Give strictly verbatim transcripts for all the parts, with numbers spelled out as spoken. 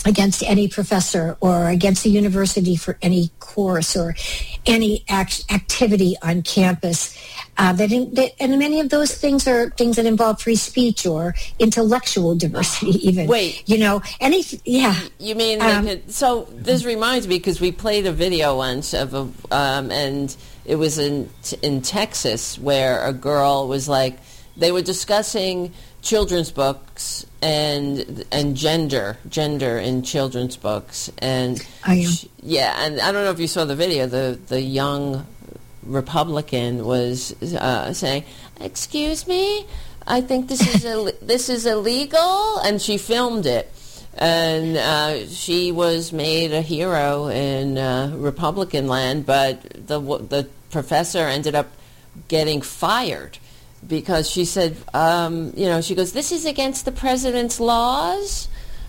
against any professor or against the university for any course or any act- activity on campus. Uh, that, in, that and many of those things are things that involve free speech or intellectual diversity. Even wait, you know, any yeah. You mean um, they could, so? This reminds me because we played a video once of a um, and it was in in Texas where a girl was like they were discussing children's books and and gender gender in children's books and oh, yeah. she, yeah and I don't know if you saw the video. The the young Republican was uh, saying, "Excuse me, I think this is Ill- this is illegal," and she filmed it, and uh, she was made a hero in uh, Republican land. But the the professor ended up getting fired because she said, um, you know, she goes, "This is against the president's laws,"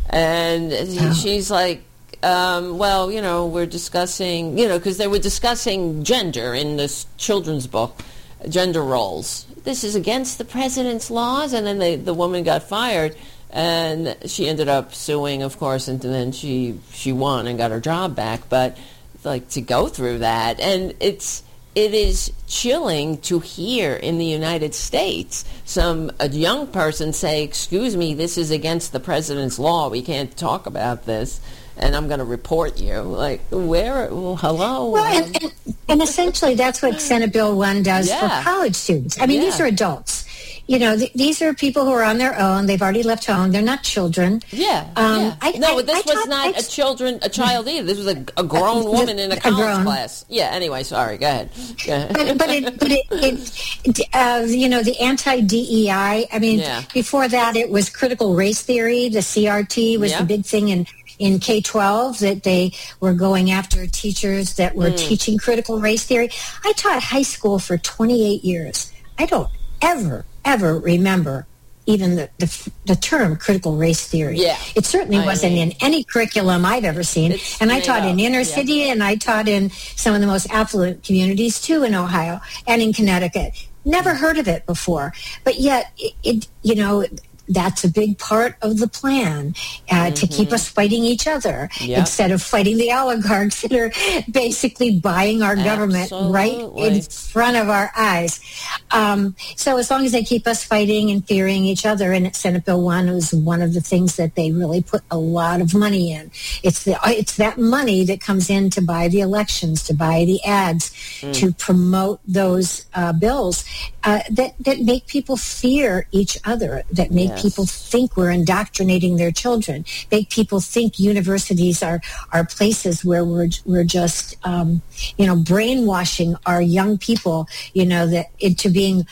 and oh. she's like. Um, well, you know, we're discussing, you know, because they were discussing gender in this children's book, gender roles. This is against the president's laws, and then they, the woman got fired, and she ended up suing, of course, and then she she won and got her job back. But like to go through that, and it's it is chilling to hear in the United States some a young person say, "Excuse me, this is against the president's law. We can't talk about this." And I'm going to report you. Like, where? Well, hello. Well, and, and, and essentially that's what Senate Bill one does yeah. for college students. I mean, yeah. these are adults. You know, th- these are people who are on their own. They've already left home. They're not children. Yeah. Um, yeah. I, no, I, this I was taught, not I, a children, a child either. This was a, a grown woman in a college grown. class. Yeah. Anyway, sorry. Go ahead. Go ahead. But, but it, but it, it, it uh, you know, the anti-D E I. I mean, yeah. before that, it was critical race theory. The C R T was yeah. the big thing in. in K twelve that they were going after teachers that were mm. teaching critical race theory. I taught high school for twenty-eight years. I don't ever, ever remember even the, the, the term critical race theory. Yeah. It certainly I wasn't mean, in any curriculum I've ever seen. And I taught up. in inner yeah. city, and I taught in some of the most affluent communities, too, in Ohio and in Connecticut. Never heard of it before. But yet, it, it you know... that's a big part of the plan, uh, mm-hmm. to keep us fighting each other yep. instead of fighting the oligarchs that are basically buying our government Absolutely. right in front of our eyes. Um, so as long as they keep us fighting and fearing each other, and Senate Bill one was one of the things that they really put a lot of money in. It's the it's that money that comes in to buy the elections, to buy the ads, mm. to promote those uh, bills uh, that, that make people fear each other, that make yes. people think we're indoctrinating their children, make people think universities are, are places where we're we're just um, you know brainwashing our young people, you know, that into being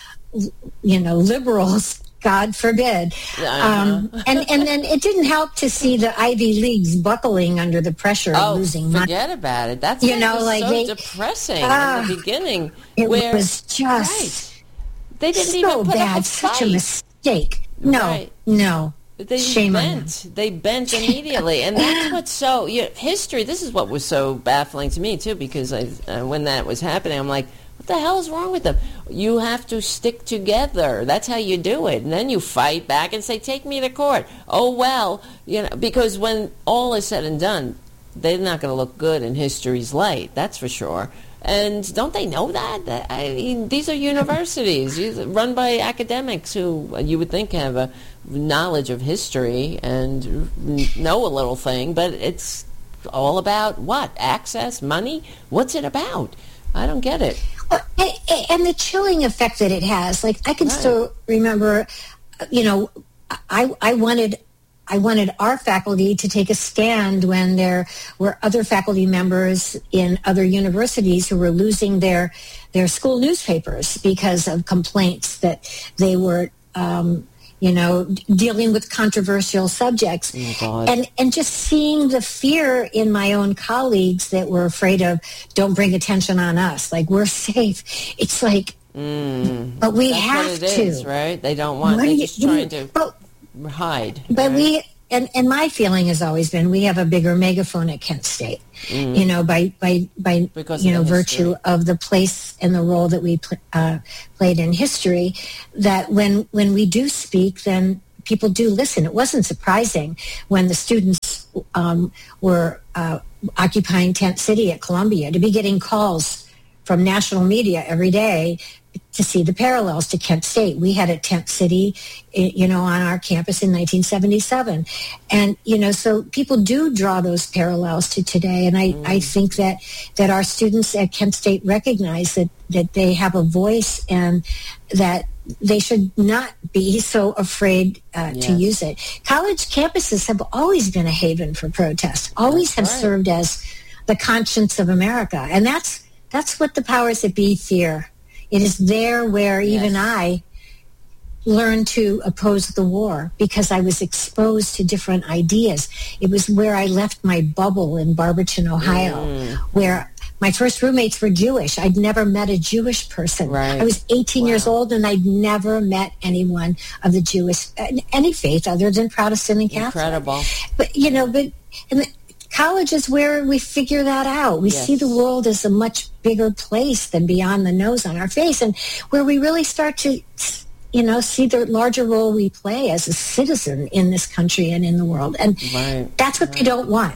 you know liberals. God forbid. Uh-huh. Um, and, and then it didn't help to see the Ivy Leagues buckling under the pressure oh, of losing money. Forget about it. That's you know, was like so they, depressing uh, in the beginning. It where, was just right. They didn't so even put bad, up a such fight. a mistake. No, right. no. They Shame bent. on them. They bent immediately, and that's what's so you know, history. This is what was so baffling to me too, because I, uh, when that was happening, I'm like, what the hell is wrong with them? You have to stick together. That's how you do it. And then you fight back and say, take me to court. Oh, well, you know, because when all is said and done, they're not going to look good in history's light. That's for sure. And don't they know that? I mean, these are universities run by academics who you would think have a knowledge of history and know a little thing, but it's all about what? Access? Money? What's it about? I don't get it. And the chilling effect that it has. Like, I can right. still remember, you know, I I wanted I wanted our faculty to take a stand when there were other faculty members in other universities who were losing their their school newspapers because of complaints that they were um, you know, dealing with controversial subjects. Oh, God. And and just seeing the fear in my own colleagues that were afraid of, don't bring attention on us, like we're safe. It's like, mm, but we that's have what it to. Is, right? They don't want, what they're you, just trying to but, hide. But right? we, and, and my feeling has always been, we have a bigger megaphone at Kent State, mm. you know, by, by, by because you know, history. virtue of the place and the role that we pl- uh, played in history, that when, when we do speak, then people do listen. It wasn't surprising when the students um, were uh, occupying Tent City at Columbia, to be getting calls from national media every day to see the parallels to Kent State. We had a Tent City, you know, on our campus in nineteen seventy-seven. And, you know, so people do draw those parallels to today. And I, mm. I think that, that our students at Kent State recognize that, that they have a voice and that they should not be so afraid uh, yes. to use it. College campuses have always been a haven for protest, always that's have right. served as the conscience of America. And that's that's what the powers that be fear. It is there where yes. even I learned to oppose the war because I was exposed to different ideas. It was where I left my bubble in Barberton, Ohio, mm. where my first roommates were Jewish. I'd never met a Jewish person. Right. I was eighteen wow. years old, and I'd never met anyone of the Jewish, any faith other than Protestant and Catholic. Incredible. But, you know, but in the, college is where we figure that out. We yes. see the world as a much bigger place than beyond the nose on our face, and where we really start to, you know, see the larger role we play as a citizen in this country and in the world. And right. that's what right. they don't want.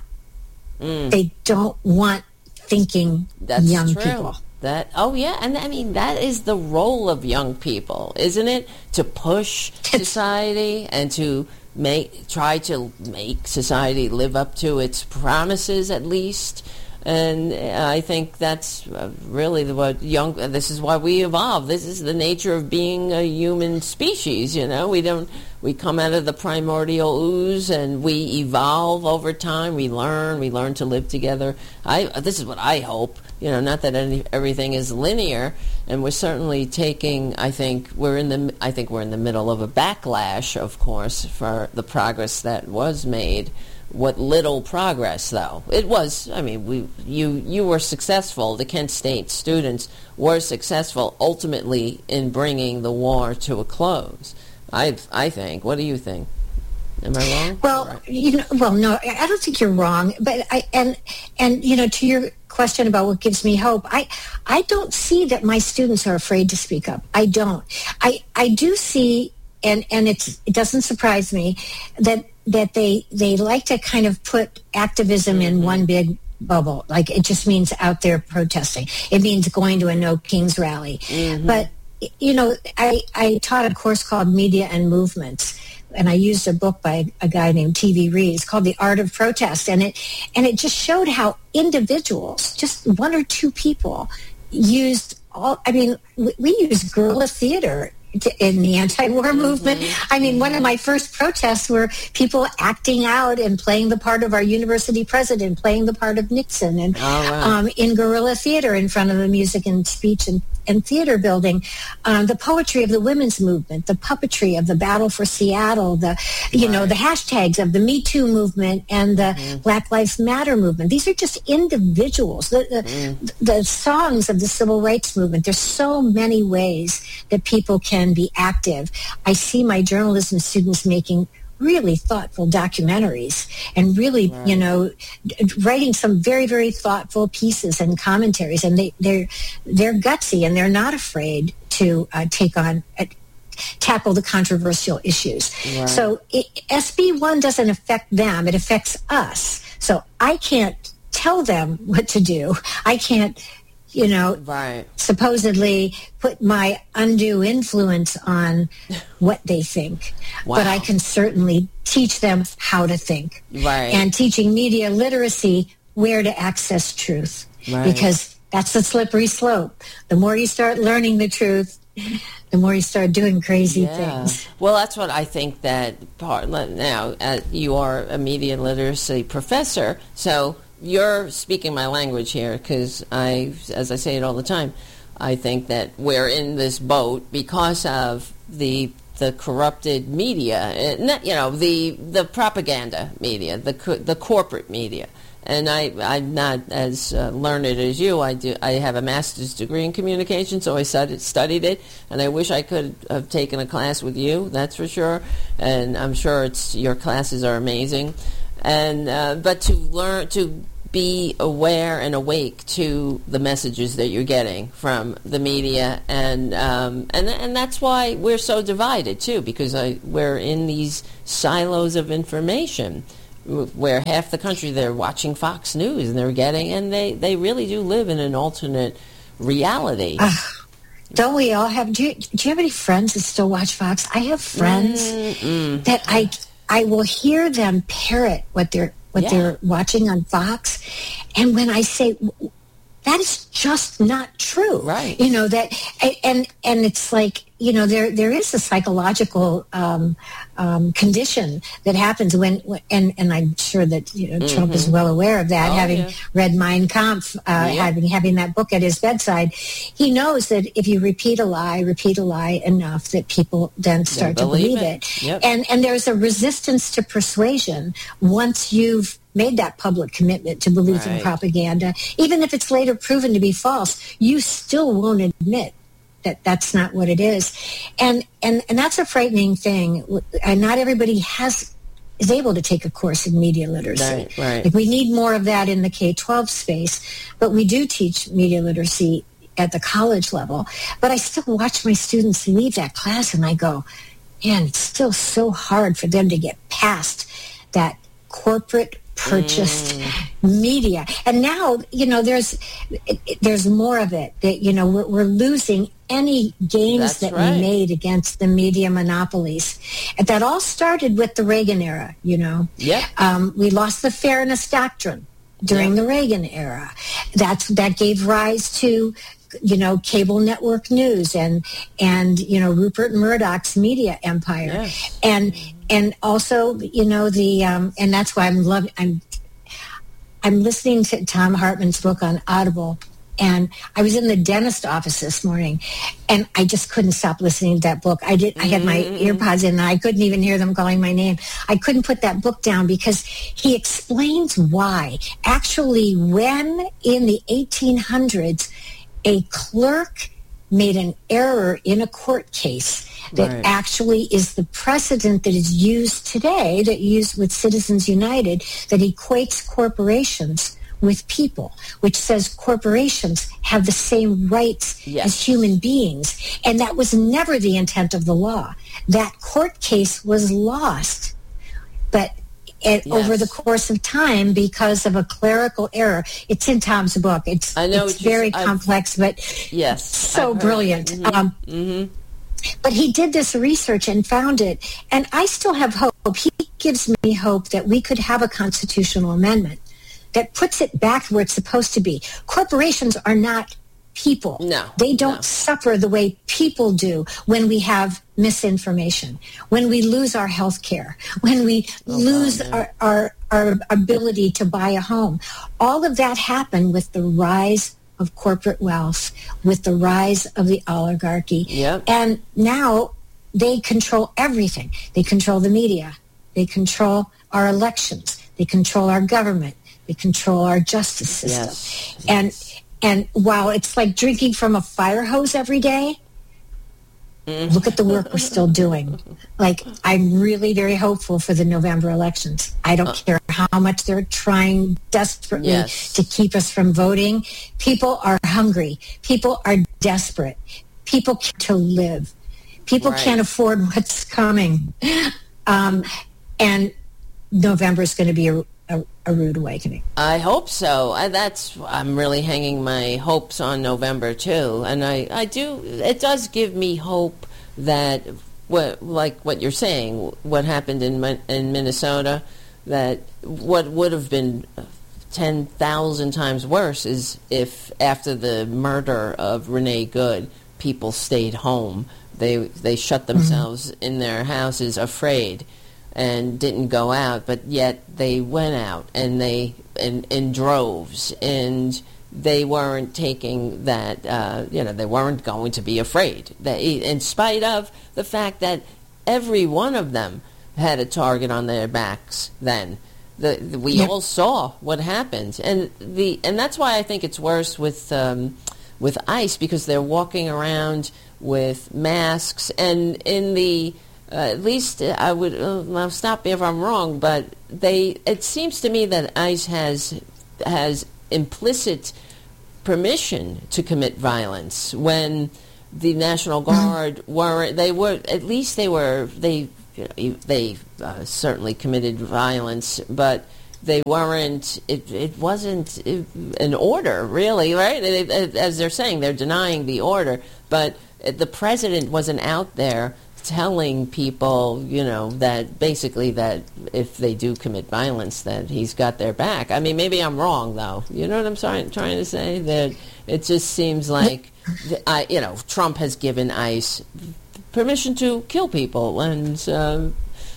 Mm. They don't want thinking that's young true. people. That oh yeah, and I mean that is the role of young people, isn't it? To push society and to make try to make society live up to its promises at least. And I think that's really what young. This is why we evolve. This is the nature of being a human species. You know, we don't. We come out of the primordial ooze, and we evolve over time. We learn. We learn to live together. I. This is what I hope. You know, not that any, everything is linear, and we're certainly taking. I think we're in the. I think we're in the middle of a backlash, of course, for the progress that was made. What little progress, though, it was. I mean, we, you, you were successful. The Kent State students were successful ultimately in bringing the war to a close. I, I think. What do you think? Am I wrong? Well, right. you know, well, no, I don't think you're wrong. But I and and you know, to your question about what gives me hope, I I don't see that my students are afraid to speak up. I don't. I I do see, and and it's it doesn't surprise me that. that they, they like to kind of put activism mm-hmm. in one big bubble. Like, it just means out there protesting. It means going to a No Kings rally. Mm-hmm. But, you know, I, I taught a course called Media and Movements, and I used a book by a guy named T V Reed. It's called The Art of Protest, and it and it just showed how individuals, just one or two people, used all, I mean, we, we use guerrilla theater in the anti-war movement. I mean, one of my first protests were people acting out and playing the part of our university president, playing the part of Nixon, and oh, wow. um, in guerrilla theater in front of the Music and Speech and, and Theater building. Um, the poetry of the women's movement, the puppetry of the Battle for Seattle, the you right. know the hashtags of the Me Too movement and the mm. Black Lives Matter movement. These are just individuals. The, the, mm. the songs of the civil rights movement. There's so many ways that people can be active. I see my journalism students making really thoughtful documentaries and really, right. you know, writing some very, very thoughtful pieces and commentaries. And they, they're they're gutsy and they're not afraid to uh, take on, uh, tackle the controversial issues. Right. So it, S B one doesn't affect them; it affects us. So I can't tell them what to do. I can't. You know, right. supposedly put my undue influence on what they think. Wow. But I can certainly teach them how to think. Right. And teaching media literacy, where to access truth. Right. Because that's the slippery slope. The more you start learning the truth, the more you start doing crazy yeah. things. Well, that's what I think that part now, uh, you are a media literacy professor, so you're speaking my language here because I, as I say it all the time, I think that we're in this boat because of the the corrupted media, not, you know, the the propaganda media, the the corporate media. And I, I'm not as uh, learned as you. I do. I have a master's degree in communication, so I studied, studied it. And I wish I could have taken a class with you. That's for sure. And I'm sure it's your classes are amazing. And uh, but to learn to be aware and awake to the messages that you're getting from the media, and um, and and that's why we're so divided too, because I, we're in these silos of information. where half the country they're watching Fox News and they're getting, and they, they really do live in an alternate reality. Uh, don't we all have? Do you, do you have any friends that still watch Fox? I have friends Mm-mm. that I I will hear them parrot what they're what yeah. they're watching on Fox, and when I say that is just not true, right? You know that, and and it's like, you know, there there is a psychological um, um, condition that happens when, and and I'm sure that, you know, mm-hmm. Trump is well aware of that, oh, having yeah. read Mein Kampf, uh, yeah. having having that book at his bedside. He knows that if you repeat a lie, repeat a lie enough, that people then start to believe, believe it. it. Yep. And and there's a resistance to persuasion once you've made that public commitment to believe right. in propaganda. Even if it's later proven to be false, you still won't admit that that's not what it is. And and and that's a frightening thing. And not everybody has is able to take a course in media literacy. Right, right. Like, we need more of that in the K twelve space, but we do teach media literacy at the college level. But I still watch my students leave that class and I go, man, it's still so hard for them to get past that corporate purchased mm. media. And now, you know, there's it, it, there's more of it. That, you know, we're, we're losing any gains That's that right. we made against the media monopolies. And that all started with the Reagan era, you know. Yeah. Um, we lost the fairness doctrine during yeah. the Reagan era. That's that gave rise to, you know, cable network news and and you know, Rupert Murdoch's media empire. Yes. And and also, you know, the um, and that's why I'm loving I'm I'm listening to Tom Hartman's book on Audible. And I was in the dentist office this morning, and I just couldn't stop listening to that book. I did. I had my earpods in, and I couldn't even hear them calling my name. I couldn't put that book down because he explains why. Actually, when in the eighteen hundreds, a clerk made an error in a court case that right. actually is the precedent that is used today, that used with Citizens United, that equates corporations with people, which says corporations have the same rights yes. as human beings. And that was never the intent of the law. That court case was lost, but it, yes. over the course of time, because of a clerical error. It's in Tom's book. It's, I know it's very I've, complex, but yes, so brilliant. Mm-hmm. Um, mm-hmm. But he did this research and found it. And I still have hope. He gives me hope that we could have a constitutional amendment that puts it back where it's supposed to be. Corporations are not people. No. They don't no. suffer the way people do when we have misinformation, when we lose our health care, when we oh, lose God, our, our, our ability to buy a home. All of that happened with the rise of corporate wealth, with the rise of the oligarchy. Yep. And now they control everything. They control the media. They control our elections. They control our government. They control our justice system. Yes. And yes. and while it's like drinking from a fire hose every day, mm. look at the work we're still doing. Like, I'm really very hopeful for the November elections. I don't uh, care how much they're trying desperately yes. to keep us from voting. People are hungry. People are desperate. People can't to live. People right. can't afford what's coming. Um, and November is going to be a A, a rude awakening. I hope so. I, that's I'm really hanging my hopes on November too, and I, I do. It does give me hope that what like what you're saying, what happened in in Minnesota, that what would have been ten thousand times worse is if after the murder of Renee Good, people stayed home. They they shut themselves mm-hmm. in their houses, afraid, and didn't go out, but yet they went out and they in, in droves, and they weren't taking that. Uh, you know, they weren't going to be afraid. They, in spite of the fact that every one of them had a target on their backs. Then the, the we yep. all saw what happened, and the and that's why I think it's worse with um, with ICE, because they're walking around with masks, and in the Uh, at least I would, uh, stop me if I'm wrong, but they. It seems to me that ICE has has implicit permission to commit violence when the National Guard were. They were at least they were they you know, they uh, certainly committed violence, but they weren't, it, it wasn't an order, really, right? It, it, as they're saying, they're denying the order, but the president wasn't out there telling people, you know, that basically that if they do commit violence, that he's got their back. I mean, maybe I'm wrong, though. You know what I'm trying, trying to say? That it just seems like, I, you know, Trump has given ICE permission to kill people, and uh,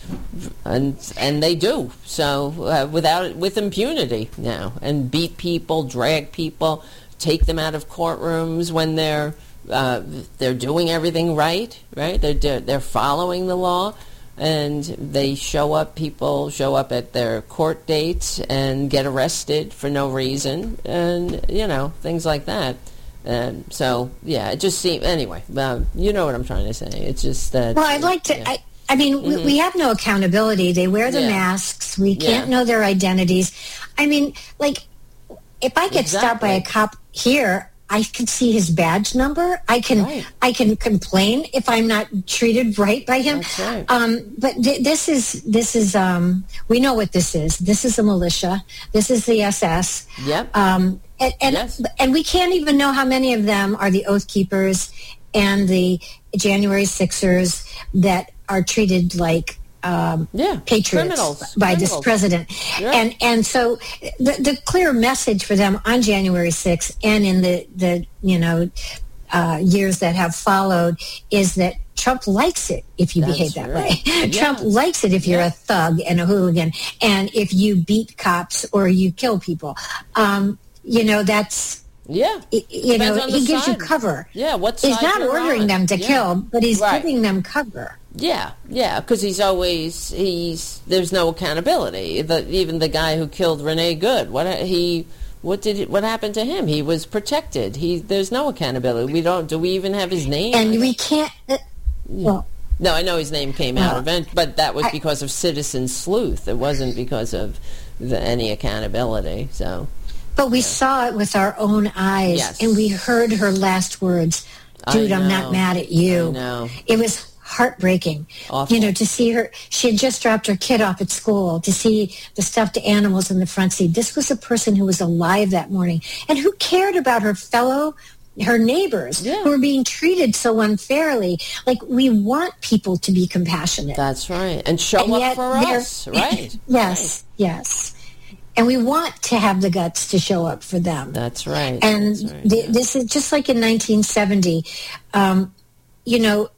and and they do so uh, without with impunity now, and beat people, drag people, take them out of courtrooms when they're uh, they're doing everything right, right? They're they're following the law, and they show up. People show up at their court dates and get arrested for no reason, and you know, things like that. And so, yeah, it just seems, anyway, uh, you know what I'm trying to say. It's just that... Well, I'd like to... Yeah. I, I mean, mm-hmm. we, we have no accountability. They wear the yeah. masks. We can't yeah. know their identities. I mean, like, if I get exactly. stopped by a cop here, I can see his badge number. I can right. I can complain if I'm not treated right by him. That's right. Um, but th- this is, this is um, we know what this is. This is the militia. This is the S S. Yep. Um, and and, yes. and we can't even know how many of them are the Oath Keepers and the January Sixers that are treated like um, yeah. patriots Criminals. by Criminals. this president. Yeah. And and so the, the clear message for them on January sixth and in the, the you know, uh, years that have followed is that Trump likes it if you That's behave that right. way. Yeah. Trump likes it if you're yeah. a thug and a hooligan and if you beat cops or you kill people. Um, you know, that's... Yeah. You know, he gives side. you cover. Yeah, what He's side not you're ordering on. them to yeah. kill, but he's right. giving them cover. Yeah, yeah, because he's always, he's, there's no accountability. The, even the guy who killed Renee Good, what he, what did, what happened to him? He was protected. He, there's no accountability. We don't, do we even have his name? And we can't, uh, well. No, I know his name came well, out, event, but that was I, because of citizen sleuth. It wasn't because of the, any accountability, so. But we yeah. saw it with our own eyes, yes. and we heard her last words, dude, I'm not mad at you. I know. It was heartbreaking. Awful. You know, to see her, she had just dropped her kid off at school, to see the stuffed animals in the front seat. This was a person who was alive that morning and who cared about her fellow, her neighbors yeah. who were being treated so unfairly. Like, we want people to be compassionate. That's right. And show and up for us, right? Yes, right. yes. And we want to have the guts to show up for them. That's right. And That's right, the, yeah. this is just like in nineteen seventy. Um, you know,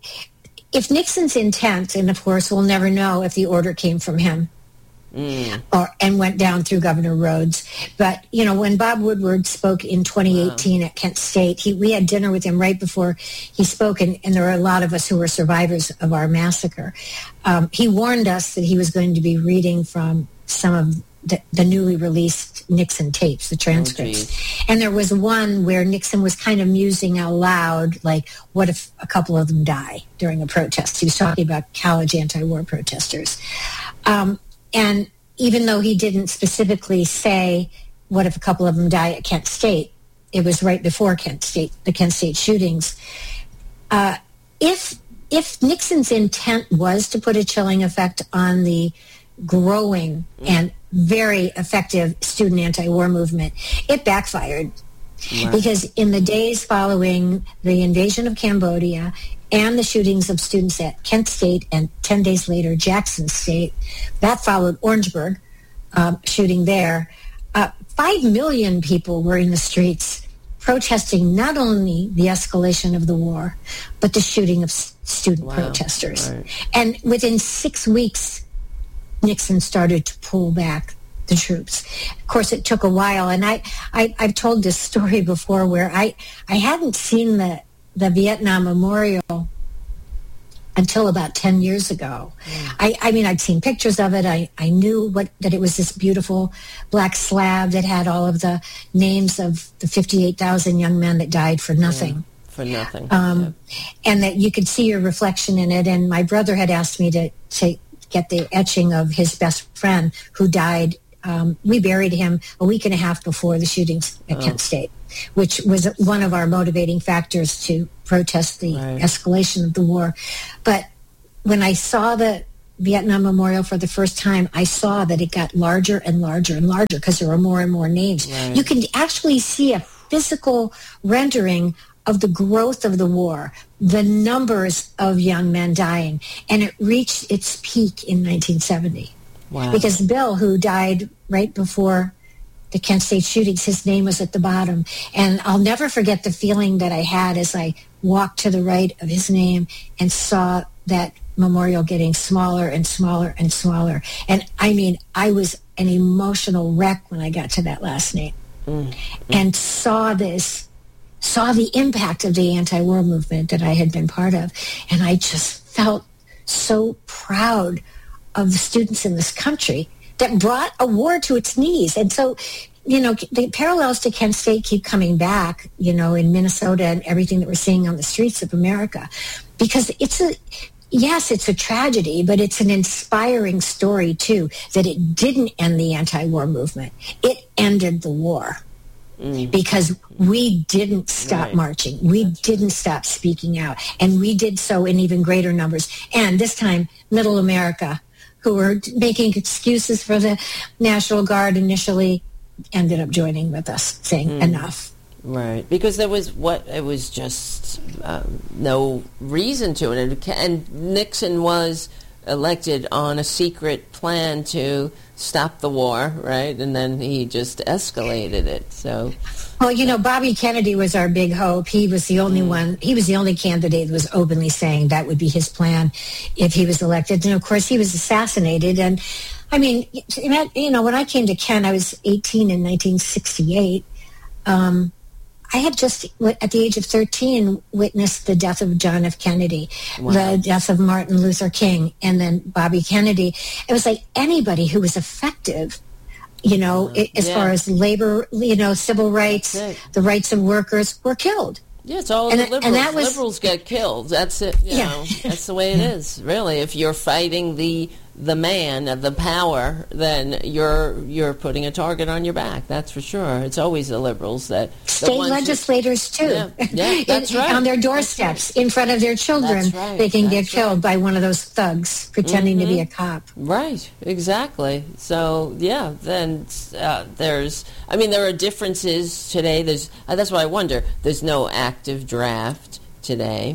if Nixon's intent, and of course we'll never know if the order came from him mm. or and went down through Governor Rhodes. But, you know, when Bob Woodward spoke in twenty eighteen wow. at Kent State, he, we had dinner with him right before he spoke, and, and there were a lot of us who were survivors of our massacre. Um, he warned us that he was going to be reading from some of The, the newly released Nixon tapes, the transcripts. Oh, and there was one where Nixon was kind of musing out loud, like, what if a couple of them die during a protest? He was talking about college anti-war protesters. Um, and even though he didn't specifically say, what if a couple of them die at Kent State, it was right before Kent State, the Kent State shootings. Uh, if if Nixon's intent was to put a chilling effect on the growing and very effective student anti-war movement, it backfired. Wow. Because in the days following the invasion of Cambodia and the shootings of students at Kent State and ten days later Jackson State, that followed Orangeburg um, shooting there, uh, five million people were in the streets protesting not only the escalation of the war, but the shooting of s- student wow. protesters. Right. And within six weeks, Nixon started to pull back the troops. Of course, it took a while, and I, I, I've told this story before where I, I hadn't seen the, the Vietnam Memorial until about ten years ago. Mm. I, I mean, I'd seen pictures of it. I, I knew what that it was this beautiful black slab that had all of the names of the fifty-eight thousand young men that died for nothing. Yeah, for nothing. Um, yeah. And that you could see your reflection in it. And my brother had asked me to take get the etching of his best friend who died. Um, we buried him a week and a half before the shootings at oh. Kent State, which was one of our motivating factors to protest the right. escalation of the war. But when I saw the Vietnam Memorial for the first time, I saw that it got larger and larger and larger because there were more and more names. Right. You can actually see a physical rendering of the growth of the war, the numbers of young men dying, and it reached its peak in nineteen seventy. Wow. Because Bill, who died right before the Kent State shootings, his name was at the bottom. And I'll never forget the feeling that I had as I walked to the right of his name and saw that memorial getting smaller and smaller and smaller. And I mean, I was an emotional wreck when I got to that last name mm. and saw this, saw the impact of the anti-war movement that I had been part of. And I just felt so proud of the students in this country that brought a war to its knees. And so, you know, the parallels to Kent State keep coming back, you know, in Minnesota and everything that we're seeing on the streets of America. Because it's a, yes, it's a tragedy, but it's an inspiring story, too, that it didn't end the anti-war movement. It ended the war. Mm. Because we didn't stop right. marching. We That's didn't right. stop speaking out. And we did so in even greater numbers. And this time, Middle America, who were making excuses for the National Guard initially, ended up joining with us, saying mm. enough. Right, because there was what it was just um, no reason to it, and Nixon was elected on a secret plan to stop the war, right? And then he just escalated it. So, well, you know, Bobby Kennedy was our big hope. He was the only mm. one. He was the only candidate that was openly saying that would be his plan if he was elected. And of course, he was assassinated. And I mean, you know, when I came to Kent, I was eighteen in nineteen sixty-eight. Um, I had just, at the age of thirteen, witnessed the death of John F. Kennedy, wow. the death of Martin Luther King, and then Bobby Kennedy. It was like anybody who was effective, you know, uh, as yeah. far as labor, you know, civil rights, the rights of workers were killed. Yeah, it's all and the that, liberals. And that was, liberals get killed. That's it. You yeah. know, that's the way it yeah. is, really. If you're fighting the the man, the power, then you're you're putting a target on your back. That's for sure. It's always the liberals that state legislators too. Yeah, yeah that's in, right. On their doorsteps, right. in front of their children, right. they can that's get killed right. by one of those thugs pretending mm-hmm. to be a cop. Right. Exactly. So yeah, then uh, there's. I mean, there are differences today. There's. Uh, that's why I wonder. There's no active draft today,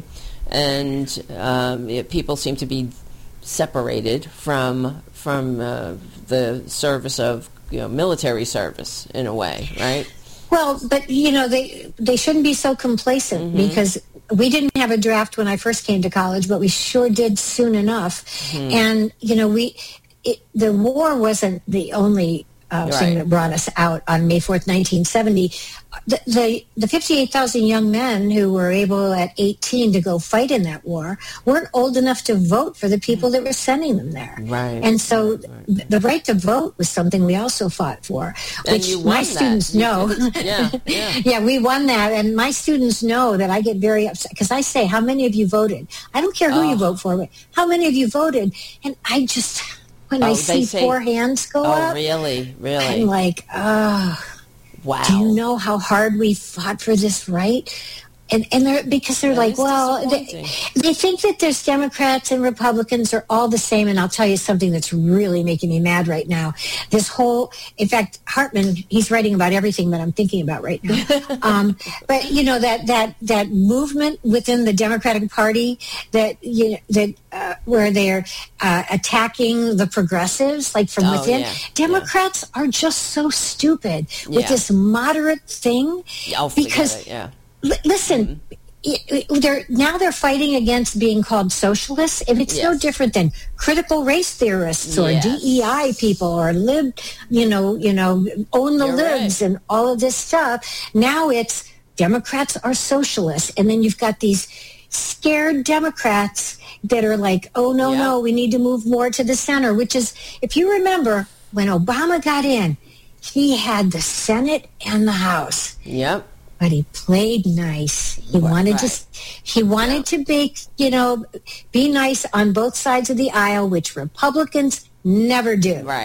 and um, it, people seem to be separated from from uh, the service of you know military service in a way, right? Well, but you know they they shouldn't be so complacent mm-hmm. because we didn't have a draft when I first came to college, but we sure did soon enough. Mm-hmm. And you know we it, the war wasn't the only uh, right. thing that brought us out on May fourth, nineteen seventy. The, the, the fifty-eight thousand young men who were able at eighteen to go fight in that war weren't old enough to vote for the people that were sending them there. Right. And so right, right. the right to vote was something we also fought for, and which you won my that. students know. yeah, yeah. yeah, we won that. And my students know that I get very upset because I say, how many of you voted? I don't care who oh. you vote for, but how many of you voted? And I just, when oh, I see say, four hands go oh, up. Oh, really? Really? I'm like, oh. Wow. Do you know how hard we fought for this right? And and they're because they're that like, well, they, they think that there's Democrats and Republicans are all the same. And I'll tell you something that's really making me mad right now. This whole, in fact, Hartman, he's writing about everything that I'm thinking about right now. um, but you know that that that movement within the Democratic Party that you know, that uh, where they're uh, attacking the progressives, like from oh, within. Yeah. Democrats yeah. are just so stupid with yeah. this moderate thing I'll because. It, yeah. Listen, mm-hmm. they're now they're fighting against being called socialists. If it's yes. no different than critical race theorists or yes. D E I people or lib, you know, you know, own the You're libs right. and all of this stuff. Now it's Democrats are socialists, and then you've got these scared Democrats that are like, oh no, yep. no, we need to move more to the center. Which is, if you remember, when Obama got in, he had the Senate and the House. Yep. But he played nice. He right. wanted to. He wanted yeah. to be, you know, be nice on both sides of the aisle, which Republicans never do. Right.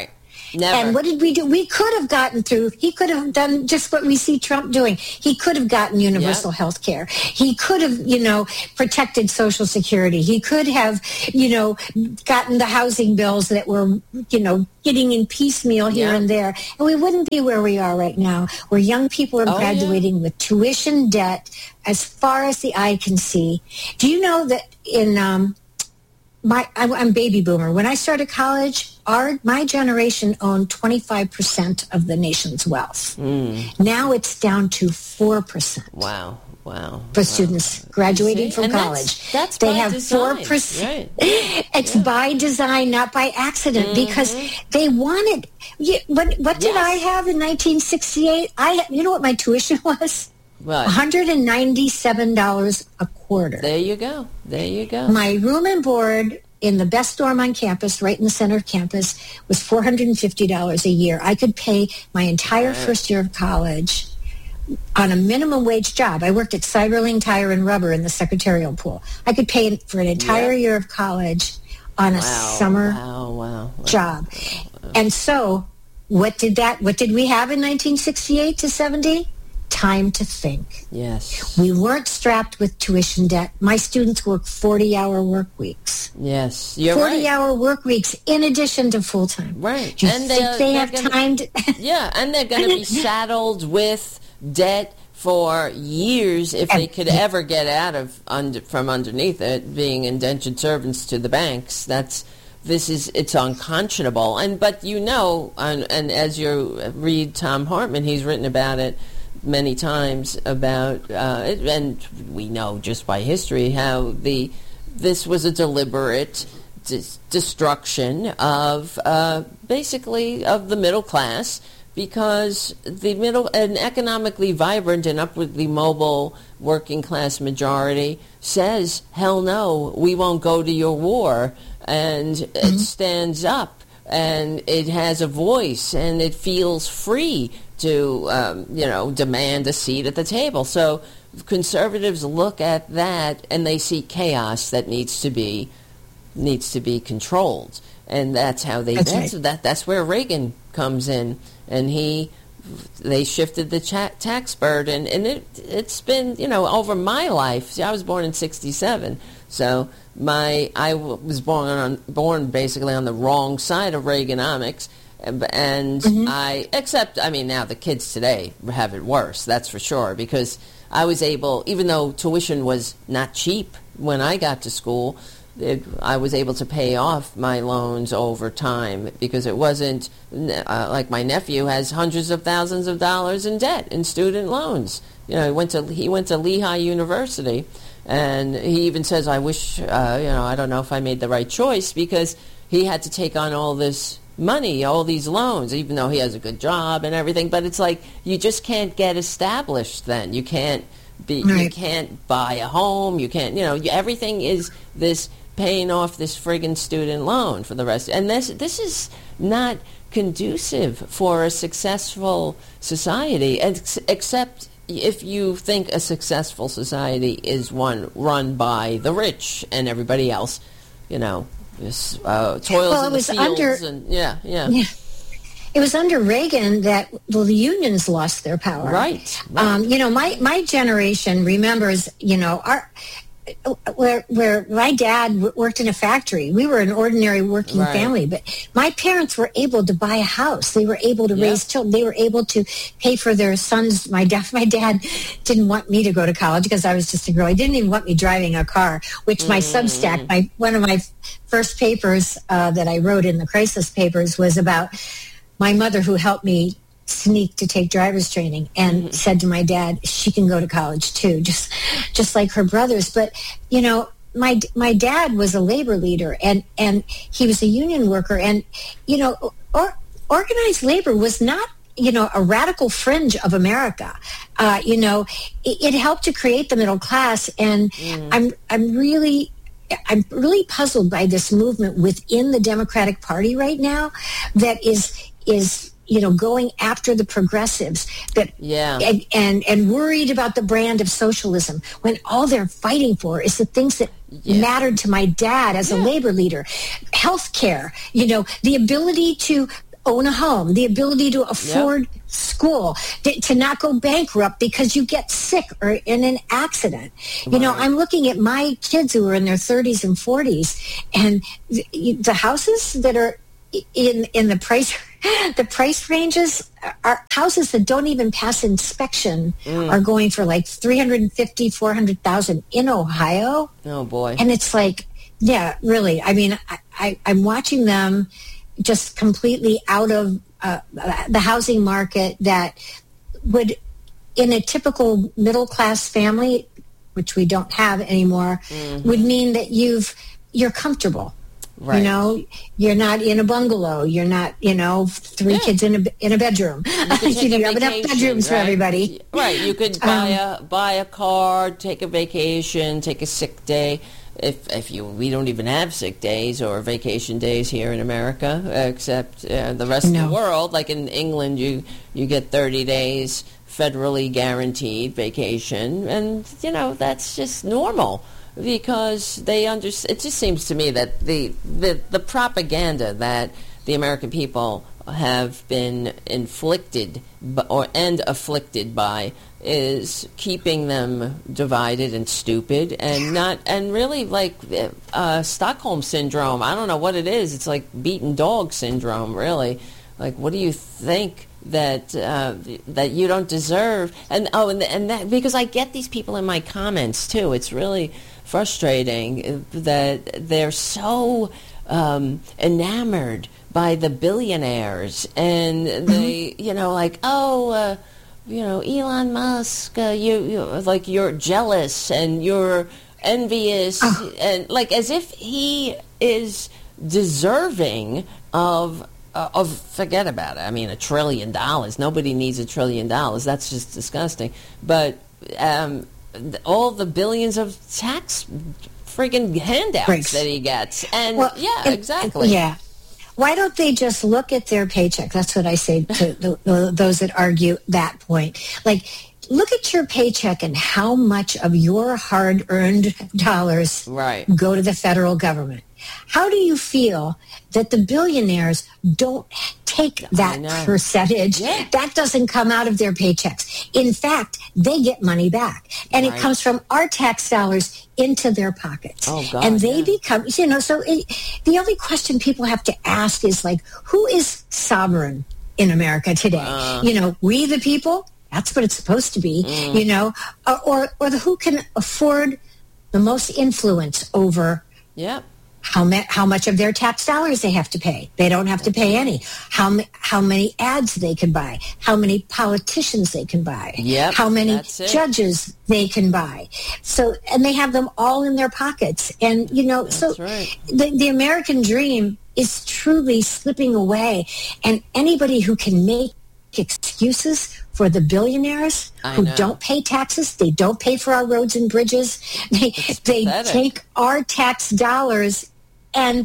Never. And what did we do? We could have gotten through. He could have done just what we see Trump doing. He could have gotten universal yep. health care. He could have, you know, protected Social Security. He could have, you know, gotten the housing bills that were, you know, getting in piecemeal here yep. and there. And we wouldn't be where we are right now, where young people are oh, graduating yeah. with tuition debt as far as the eye can see. Do you know that in... Um, My, I'm baby boomer. When I started college, our my generation owned twenty-five percent of the nation's wealth. Mm. Now it's down to four percent. Wow, wow. For wow. students graduating from and college. That's, that's they by have design. four percent. Right. It's yeah. by design, not by accident, mm-hmm. because they wanted... What, what did yes. I have in nineteen sixty-eight? I, you know what my tuition was? What? one hundred ninety-seven dollars a quarter. There you go. There you go. My room and board in the best dorm on campus, right in the center of campus, was four hundred fifty dollars a year. I could pay my entire right. first year of college on a minimum wage job. I worked at Cyberling Tire and Rubber in the secretarial pool. I could pay for an entire yeah. year of college on a wow. summer wow, wow, wow. job. Wow. And so what did that, what did we have in nineteen sixty-eight to seventy? Time to think. Yes. We weren't strapped with tuition debt. My students work forty-hour work weeks. Yes, you're forty-hour right. work weeks in addition to full-time. Right. Do you and think they, they have gonna, time to... yeah, and they're going to be saddled with debt for years if they could ever get out of under, from underneath it, being indentured servants to the banks. That's... This is, it's unconscionable. And, but you know, and, and as you read Thom Hartmann, he's written about it many times about, uh, it, and we know just by history how the this was a deliberate dis- destruction of uh, basically of the middle class, because the middle, an economically vibrant and upwardly mobile working class majority says, hell no, we won't go to your war, and mm-hmm. it stands up and it has a voice and it feels free to, um, you know, demand a seat at the table. So conservatives look at that and they see chaos that needs to be needs to be controlled, and that's how they. That's that's, right. that, that's where Reagan comes in, and he they shifted the cha- tax burden, and it it's been you know over my life. See, I was born in sixty-seven, so my I w- was born on born basically on the wrong side of Reaganomics. And mm-hmm. I, except, I mean, now the kids today have it worse, that's for sure, because I was able, even though tuition was not cheap when I got to school, it, I was able to pay off my loans over time, because it wasn't, uh, like my nephew has hundreds of thousands of dollars in debt in student loans. You know, he went to, he went to Lehigh University, and he even says, I wish, uh, you know, I don't know if I made the right choice, because he had to take on all this money, all these loans, even though he has a good job and everything. But it's like you just can't get established then. You can't be, right. you can't buy a home. You can't, you know, you, everything is this paying off this friggin' student loan for the rest. And this this is not conducive for a successful society, ex- except if you think a successful society is one run by the rich and everybody else, you know, This, uh, toils well, in it the was fields under, and yeah, yeah, yeah. It was under Reagan that well, the unions lost their power. Right. right. Um, you know, my my generation remembers. You know, our where where my dad worked in a factory. We were an ordinary working right. family, but my parents were able to buy a house. They were able to yep. raise children. They were able to pay for their sons. My dad, my dad didn't want me to go to college because I was just a girl. He didn't even want me driving a car, which my mm. Substack, my one of my first papers uh, that I wrote in the crisis papers was about my mother, who helped me sneak to take driver's training, and mm-hmm. said to my dad, she can go to college too, just just like her brothers. But you know, my my dad was a labor leader, and and he was a union worker, and you know, or, organized labor was not, you know, a radical fringe of America. Uh, you know, it, it helped to create the middle class, and mm. I'm I'm really. I'm really puzzled by this movement within the Democratic Party right now that is is you know going after the progressives that yeah and, and and worried about the brand of socialism, when all they're fighting for is the things that yeah. mattered to my dad as yeah. a labor leader. Health care, you know, the ability to own a home, the ability to afford yep. school, to, to not go bankrupt because you get sick or in an accident. Right. You know, I'm looking at my kids who are in their thirties and forties, and the, the houses that are in in the price the price ranges are houses that don't even pass inspection mm. are going for like three hundred fifty, four hundred thousand in Ohio. Oh boy. And it's like, yeah, really. I mean, I, I, I'm watching them just completely out of uh, the housing market that would, in a typical middle-class family, which we don't have anymore, mm-hmm. would mean that you've, you're comfortable. Right. You know, you're not in a bungalow. You're not, you know, three yeah. kids in a in a bedroom. You, you have enough bedrooms right? for everybody. Right. You could buy um, a buy a car, take a vacation, take a sick day. If if you we don't even have sick days or vacation days here in America, except uh, the rest no. of the world. Like in England, you you get thirty days federally guaranteed vacation, and you know that's just normal. Because they understand, it just seems to me that the, the the propaganda that the American people have been inflicted b- or and afflicted by is keeping them divided and stupid and not and really like uh, Stockholm syndrome. I don't know what it is. It's like beaten dog syndrome, really. Like, what do you think that uh, that you don't deserve? And oh, and and that because I get these people in my comments too. It's really frustrating that they're so um, enamored by the billionaires, and they, you know, like, oh, uh, you know, Elon Musk, uh, you, you, like, you're jealous and you're envious, oh. and like as if he is deserving of. Uh, of forget about it. I mean, a trillion dollars. Nobody needs a trillion dollars. That's just disgusting. But um, all the billions of tax friggin' handouts Breaks. that he gets, and well, yeah, and, exactly. And, yeah. Why don't they just look at their paycheck? That's what I say to the, the, those that argue that point. Like, look at your paycheck and how much of your hard-earned dollars right. go to the federal government. How do you feel that the billionaires don't take that percentage? Yeah. That doesn't come out of their paychecks. In fact, they get money back. And right. it comes from our tax dollars into their pockets. Oh, God, and they yeah. become, you know, so it, the only question people have to ask is like, who is sovereign in America today? Uh, you know, we the people? That's what it's supposed to be, mm. you know, or, or, or the who can afford the most influence over yeah. How, ma- how much of their tax dollars they have to pay. They don't have to pay any. How ma- how many ads they can buy. How many politicians they can buy. Yep, how many judges they can buy. So, and they have them all in their pockets. And, you know, that's so right. the, the American dream is truly slipping away. And anybody who can make excuses for the billionaires I who know. don't pay taxes, they don't pay for our roads and bridges, they it's they pathetic. take our tax dollars and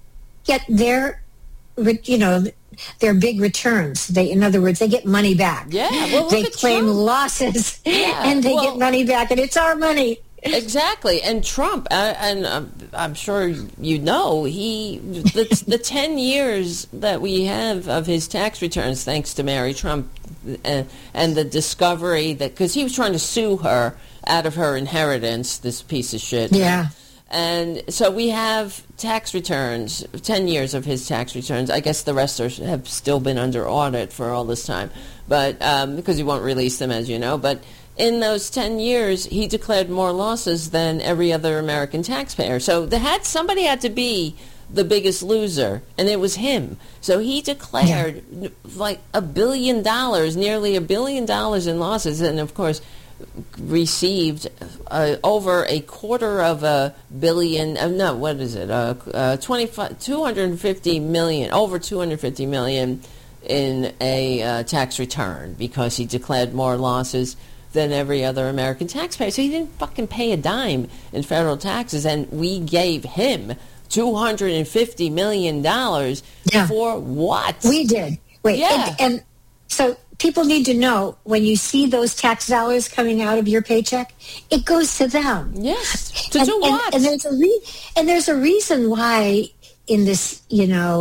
get their, you know, their big returns. They, in other words, they get money back. Yeah, well, look they at claim Trump. losses Yeah, and they well, get money back, and it's our money. Exactly, and Trump, uh, and um, I'm sure you know, he the, the ten years that we have of his tax returns, thanks to Mary Trump, uh, and the discovery that, because he was trying to sue her out of her inheritance, this piece of shit. Yeah. And so we have tax returns, ten years of his tax returns. I guess the rest are, have still been under audit for all this time, but um, because he won't release them, as you know, but in those ten years, he declared more losses than every other American taxpayer. So there had somebody had to be the biggest loser, and it was him. So he declared yeah. like a billion dollars, nearly a billion dollars in losses, and of course received uh, over a quarter of a billion. Uh, no, what is it? Uh, uh, twenty-five, two hundred fifty million, over two hundred fifty million in a uh, tax return because he declared more losses than every other American taxpayer. So he didn't fucking pay a dime in federal taxes, and we gave him two hundred fifty million dollars yeah. for what? We did. Wait, yeah. and, and so people need to know, when you see those tax dollars coming out of your paycheck, it goes to them. Yes. To and, do and, what? And there's a re- and there's a reason why in this, you know,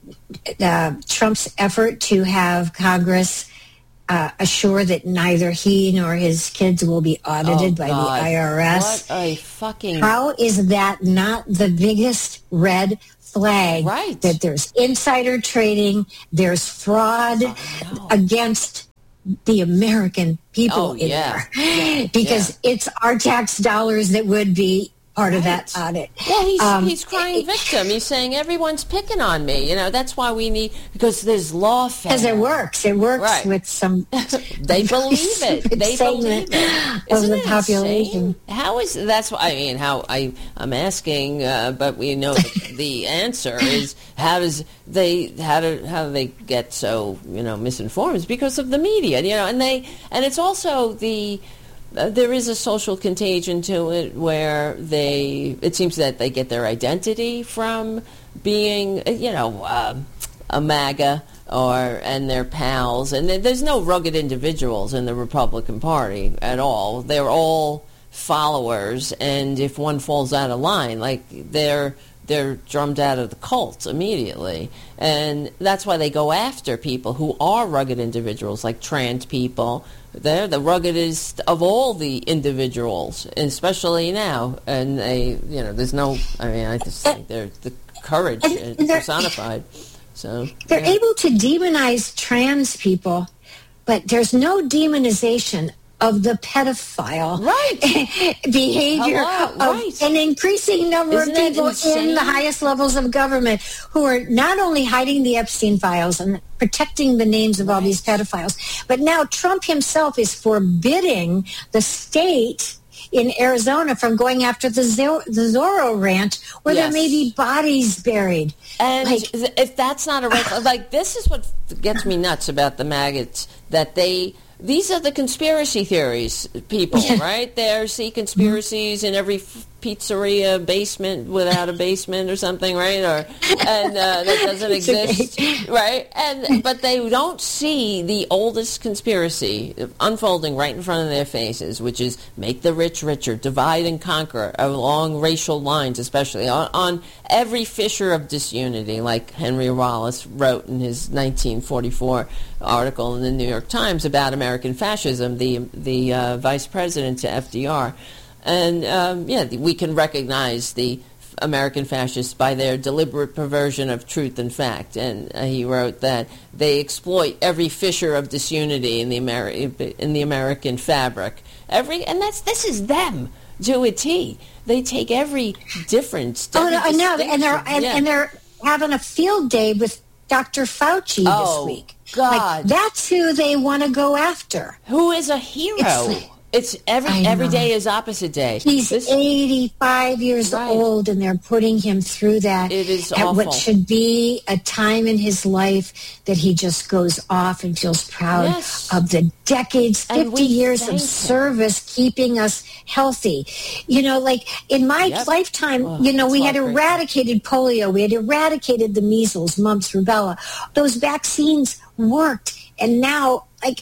uh, Trump's effort to have Congress uh, assure that neither he nor his kids will be audited oh, by God. the I R S. What a fucking... How is that not the biggest red flag? Right. That there's insider trading, there's fraud oh, no. against the American people oh, in yeah. there. Yeah. Because yeah. it's our tax dollars that would be part right. of that audit. Well, he's um, he's crying victim. He's saying everyone's picking on me. You know, that's why we need, because there's lawfare. Because it works. It works right. with some. They believe it. They believe it. Isn't the it population. Insane? How is that's why I mean how I I'm asking, uh, but we know the, the answer is how does they how do how do they get so you know misinformed? It's because of the media. You know, and they and it's also the. Uh, there is a social contagion to it where they, it seems that they get their identity from being, you know, uh, a MAGA or, and their pals. And there's no rugged individuals in the Republican Party at all. They're all followers. And if one falls out of line, like they're, they're drummed out of the cult immediately. And that's why they go after people who are rugged individuals, like trans people. They're the ruggedest of all the individuals, especially now. And they, you know, there's no, I mean, I just think they're the courage personified. So they're yeah. able to demonize trans people, but there's no demonization of the pedophile right. behavior Hello, of right. an increasing number Isn't of people insane? in the highest levels of government who are not only hiding the Epstein files and protecting the names of right. all these pedophiles, but now Trump himself is forbidding the state in Arizona from going after the, Zor- the Zorro Ranch where yes. there may be bodies buried. And like, if that's not a red flag, like this is what gets me nuts about the maggots, that they... These are the conspiracy theories people, right? There see conspiracies in every pizzeria basement without a basement or something, right? Or and uh, that doesn't exist, right? And but they don't see the oldest conspiracy unfolding right in front of their faces, which is make the rich richer, divide and conquer along racial lines, especially on, on every fissure of disunity, like Henry Wallace wrote in his nineteen forty-four article in the New York Times about American fascism, the the uh, vice president to F D R. And, um, yeah, we can recognize the American fascists by their deliberate perversion of truth and fact. And uh, he wrote that they exploit every fissure of disunity in the Ameri- in the American fabric. Every and that's this is them to a T. They take every difference. Oh, no, no, and they're and, yeah. and they're having a field day with Doctor Fauci oh, this week. God, like, that's who they want to go after. Who is a hero? It's, It's every every day is opposite day. He's this, eighty-five years right. old, and they're putting him through that. It is at awful. What should be a time in his life that he just goes off and feels proud yes. of the decades, fifty years of service him. keeping us healthy. You know, like in my yep. lifetime, well, you know, we had great. eradicated polio, we had eradicated the measles, mumps, rubella. Those vaccines worked, and now, like,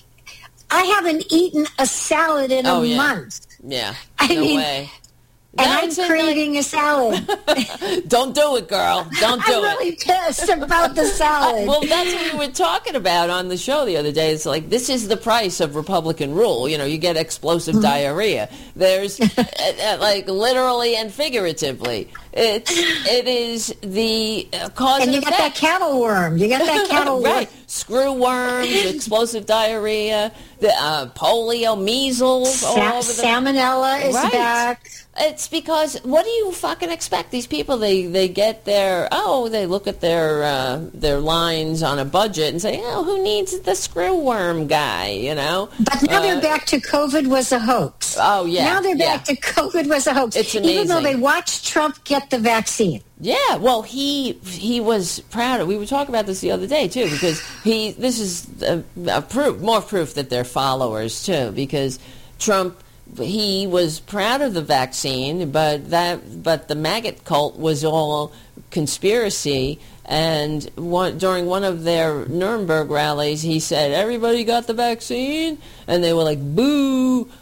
I haven't eaten a salad in oh, a yeah. month. Yeah, I no mean, way. And That's I'm craving like... a salad. Don't do it, girl. Don't do I'm it. I'm really pissed about the salad. Uh, well, that's what we were talking about on the show the other day. It's like, this is the price of Republican rule. You know, you get explosive mm-hmm. diarrhea. There's, uh, like, literally and figuratively. It's, it is the uh, cause and you and got that cattle worm. You got that cattle worm. Right. Screw worms, explosive diarrhea, the uh, polio, measles, Sa- all over the... Salmonella is right. back. It's because, what do you fucking expect? These people, they, they get their, oh, they look at their uh, their lines on a budget and say, oh, who needs the screwworm guy, you know? But now uh, they're back to COVID was a hoax. Oh, yeah. Now they're yeah. back to COVID was a hoax. It's amazing. Even though they watched Trump get the vaccine. Yeah, well, he he was proud of, we were talking about this the other day, too, because he, this is a, a proof, more proof that they're followers, too, because Trump, he was proud of the vaccine, but that but the maggot cult was all conspiracy. And one, during one of their Nuremberg rallies, he said, everybody got the vaccine? And they were like, boo.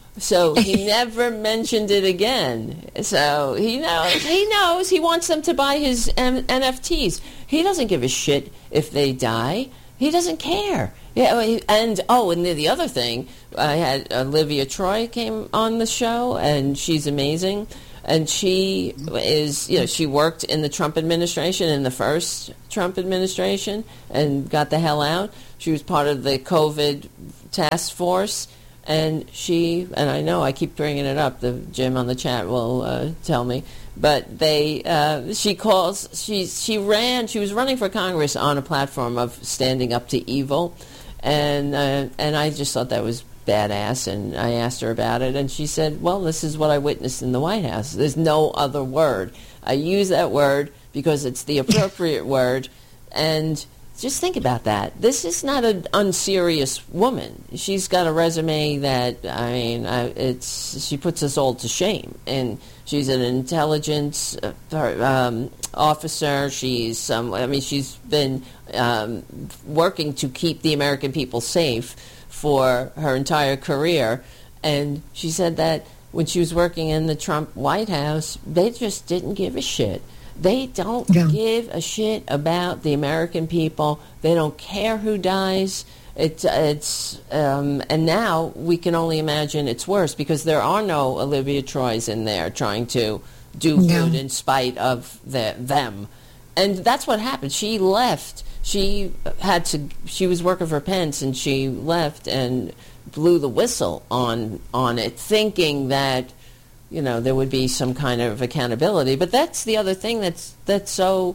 So he never mentioned it again. So he knows. He knows. He wants them to buy his N F Ts. He doesn't give a shit if they die. He doesn't care. Yeah, and oh, and the, the other thing, I had Olivia Troy came on the show, and she's amazing. And she is, you know, she worked in the Trump administration, in the first Trump administration, and got the hell out. She was part of the COVID task force, and she, and I know I keep bringing it up, the Jim on the chat will uh, tell me, but they, uh, she calls, she, she ran, she was running for Congress on a platform of standing up to evil, and uh, and I just thought that was badass, and I asked her about it, and she said, well, this is what I witnessed in the White House. There's no other word. I use that word because it's the appropriate word, and just think about that. This is not an unserious woman. She's got a resume that, I mean, I, it's she puts us all to shame, and she's an intelligence uh, um, officer. She's, um, I mean, she's been um, working to keep the American people safe for her entire career, and she said that when she was working in the Trump White House, they just didn't give a shit. They don't yeah. give a shit about the American people. They don't care who dies. It's it's um, and now we can only imagine it's worse because there are no Olivia Troys in there trying to do yeah. good in spite of the, them, and that's what happened. She left. She had to. She was working for Pence, and she left and blew the whistle on on it, thinking that, you know, there would be some kind of accountability. But that's the other thing that's that's so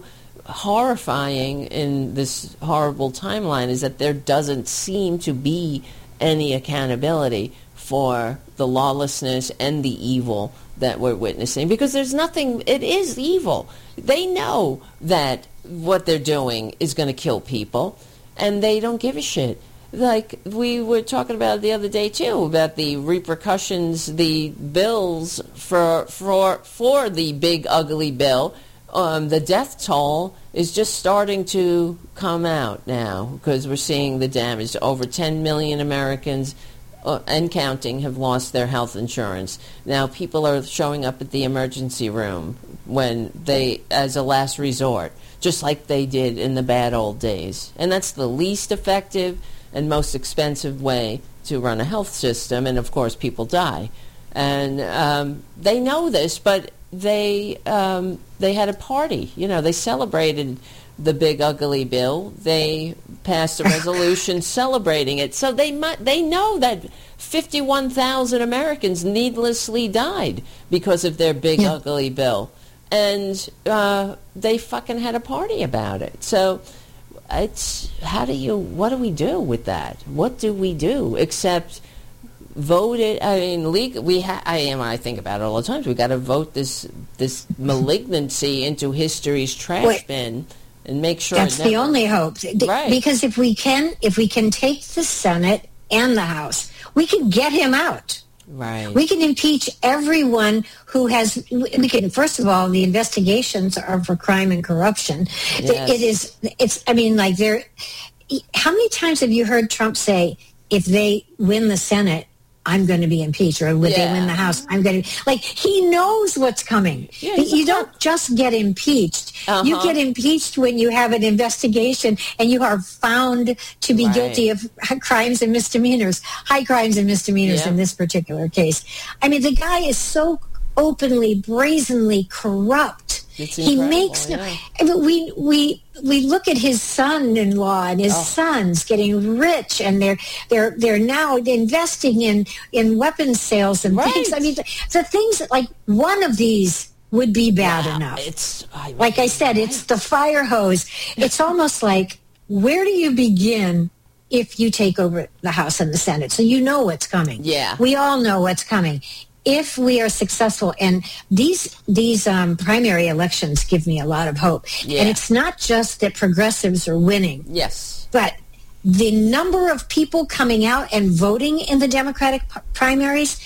horrifying in this horrible timeline, is that there doesn't seem to be any accountability for the lawlessness and the evil that we're witnessing, because there's nothing. It is evil. They know that what they're doing is going to kill people, and they don't give a shit. Like we were talking about the other day too, about the repercussions, the bills for for for the big ugly bill. Um, the death toll is just starting to come out now, because we're seeing the damage. Over ten million Americans uh, and counting have lost their health insurance. Now people are showing up at the emergency room when they, as a last resort, just like they did in the bad old days. And that's the least effective and most expensive way to run a health system, and of course people die. And um, they know this, but they um, they had a party. You know, they celebrated the big ugly bill. They passed a resolution celebrating it. So they mu- they know that fifty-one thousand Americans needlessly died because of their big yeah. ugly bill. And uh, they fucking had a party about it. So it's, how do you, what do we do with that? What do we do except vote it? I mean, legal, we ha- I am, I think about it all the time. We've got to vote this this malignancy into history's trash Wait, bin and make sure that's never, the only hope. Right. Because if we can, if we can take the Senate and the House, we can get him out. Right. We can impeach everyone who has, we can, first of all, the investigations are for crime and corruption. Yes. It is, it's, I mean, like there, how many times have you heard Trump say, if they win the Senate, I'm going to be impeached, or would yeah. they win the House? I'm going to, like, he knows what's coming. Yeah, you don't just get impeached. Uh-huh. You get impeached when you have an investigation and you are found to be right. guilty of crimes and misdemeanors, high crimes and misdemeanors yeah. in this particular case. I mean, the guy is so openly, brazenly corrupt. It's he makes no. Yeah. I mean, we we we look at his son-in-law and his oh. sons getting rich, and they're they're they're now investing in in weapons sales and right. things. I mean, the, the things that, like, one of these would be bad yeah, enough. It's I mean, like I said, right. it's the fire hose. It's almost like, where do you begin if you take over the House and the Senate? So you know what's coming. Yeah, we all know what's coming. If we are successful, and these these um, primary elections give me a lot of hope. Yeah. And it's not just that progressives are winning. Yes. But the number of people coming out and voting in the Democratic p- primaries